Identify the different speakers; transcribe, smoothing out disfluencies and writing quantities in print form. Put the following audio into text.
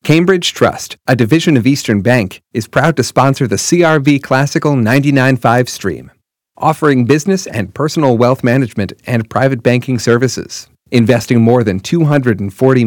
Speaker 1: Cambridge Trust, a division of Eastern Bank, is proud to sponsor the CRV Classical 99.5 stream, offering business and personal wealth management and private banking services. Investing more than $240